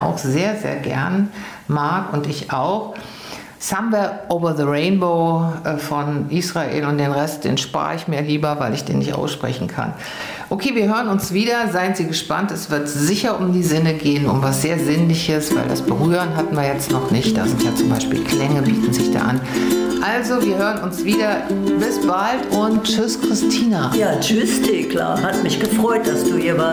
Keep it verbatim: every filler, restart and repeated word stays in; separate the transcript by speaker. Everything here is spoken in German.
Speaker 1: auch sehr, sehr gern mag und ich auch. Somewhere Over the Rainbow von Israel und den Rest, den spare ich mir lieber, weil ich den nicht aussprechen kann. Okay, wir hören uns wieder. Seien Sie gespannt. Es wird sicher um die Sinne gehen, um was sehr Sinnliches, weil das Berühren hatten wir jetzt noch nicht. Da sind ja zum Beispiel Klänge, bieten sich da an. Also, wir hören uns wieder. Bis bald und tschüss, Christina.
Speaker 2: Ja, tschüss, Thekla. Hat mich gefreut, dass du hier warst.